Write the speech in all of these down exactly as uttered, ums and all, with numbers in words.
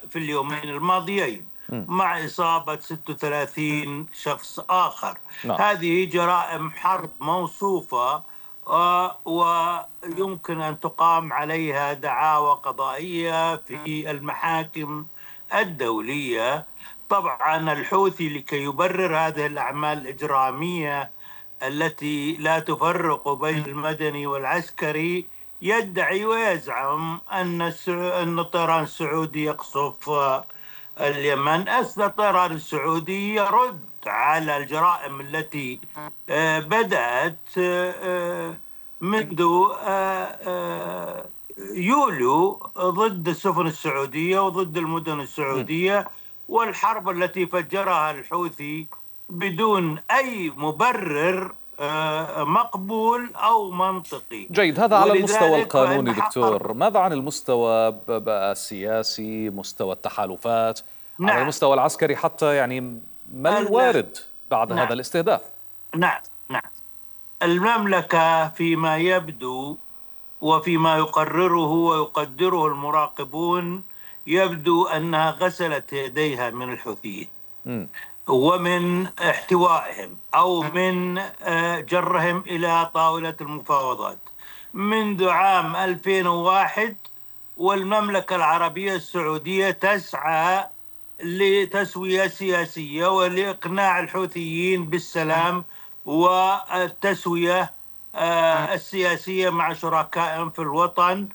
في اليومين الماضيين م. مع إصابة ستة وثلاثين شخص آخر. نعم. هذه جرائم حرب موصوفة، آه، ويمكن أن تقام عليها دعاوى قضائية في المحاكم الدولية. طبعا الحوثي لكي يبرر هذه الأعمال الإجرامية التي لا تفرق بين المدني والعسكري يدعي ويزعم أن أن الطيران السعودي يقصف اليمن. أصل الطيران السعودي يرد على الجرائم التي بدأت منذ يوليو ضد السفن السعودية وضد المدن السعودية، والحرب التي فجرها الحوثي بدون أي مبرر مقبول أو منطقي. جيد، هذا على المستوى القانوني. فإن دكتور، ماذا عن المستوى السياسي، مستوى التحالفات، على نعم. المستوى العسكري حتى؟ يعني ما الوارد بعد نعم. هذا الاستهداف؟ نعم نعم المملكة فيما يبدو وفيما يقرره ويقدره المراقبون يبدو أنها غسلت يديها من الحوثيين م. ومن احتوائهم أو من جرهم إلى طاولة المفاوضات منذ عام ألفين وواحد، والمملكة العربية السعودية تسعى لتسوية سياسية ولإقناع الحوثيين بالسلام والتسوية السياسية مع شركائهم في الوطن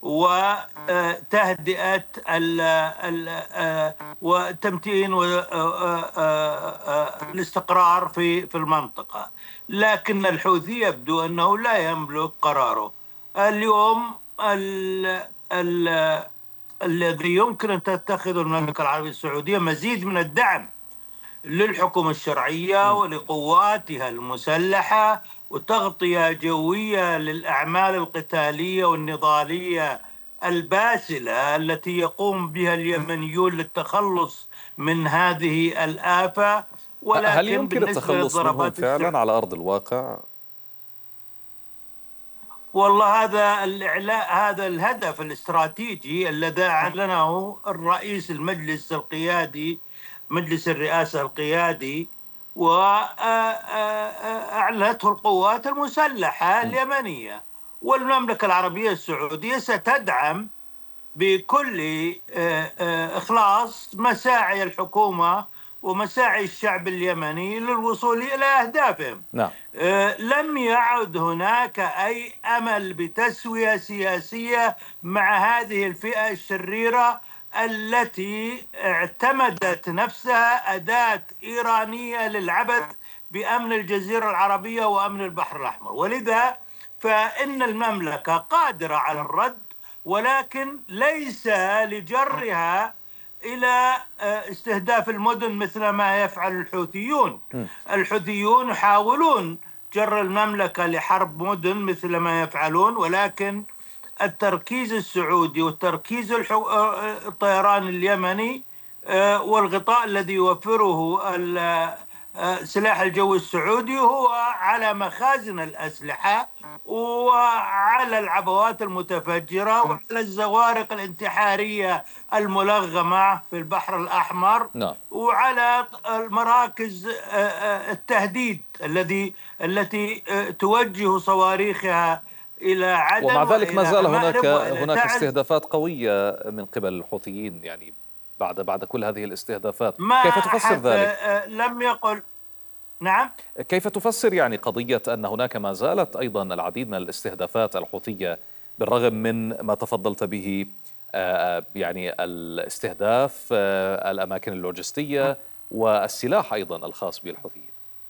وتهدئة وتمتين الاستقرار في في المنطقة. لكن الحوثي يبدو أنه لا يملك قراره. اليوم ال ال الذي يمكن أن تتخذه المملكة العربية السعودية مزيد من الدعم للحكومة الشرعية ولقواتها المسلحة وتغطية جوية للأعمال القتالية والنضالية الباسلة التي يقوم بها اليمنيون للتخلص من هذه الآفة. ولكن هل يمكن التخلص منهم فعلا على أرض الواقع؟ والله هذا الإعلاء هذا الهدف الاستراتيجي الذي أعلنه الرئيس المجلس القيادي مجلس الرئاسة القيادي وأعلنته القوات المسلحة اليمنية، والمملكة العربية السعودية ستدعم بكل إخلاص مساعي الحكومة ومساعي الشعب اليمني للوصول إلى أهدافهم. نعم. لم يعد هناك أي أمل بتسوية سياسية مع هذه الفئة الشريرة التي اعتمدت نفسها أداة إيرانية للعبث بأمن الجزيرة العربية وأمن البحر الأحمر. ولذا فإن المملكة قادرة على الرد، ولكن ليس لجرها إلى استهداف المدن مثل ما يفعل الحوثيون. الحوثيون يحاولون جر المملكة لحرب مدن مثل ما يفعلون، ولكن التركيز السعودي والتركيز الطيران اليمني والغطاء الذي يوفره السلاح الجوي السعودي هو على مخازن الأسلحة وعلى العبوات المتفجرة وعلى الزوارق الانتحارية الملغمة في البحر الأحمر. نعم. وعلى المراكز التهديد الذي التي توجه صواريخها إلى عدن. ومع ذلك ما زال هناك هناك تعز. استهدافات قوية من قبل الحوثيين، يعني بعد بعد كل هذه الاستهدافات. ما كيف تفسر ذلك؟ لم يقل. نعم. كيف تفسر يعني قضية أن هناك ما زالت أيضا العديد من الاستهدافات الحوثية بالرغم من ما تفضلت به، يعني الاستهداف الأماكن اللوجستية والسلاح أيضا الخاص بالحوثيين؟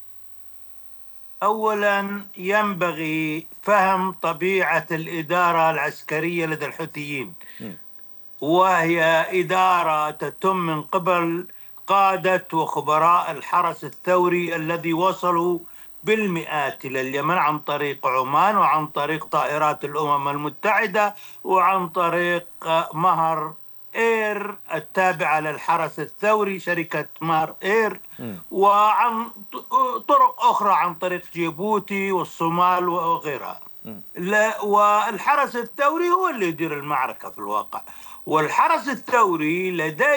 أولا ينبغي فهم طبيعة الإدارة العسكرية لدى الحوثيين، وهي إدارة تتم من قبل قادة وخبراء الحرس الثوري الذي وصلوا بالمئات إلى اليمن عن طريق عمان وعن طريق طائرات الأمم المتحدة وعن طريق مهر إير التابعة للحرس الثوري، شركة مهر إير، وعن طرق أخرى عن طريق جيبوتي والصومال وغيرها. والحرس الثوري هو اللي يدير المعركة في الواقع، والحرس الثوري لديه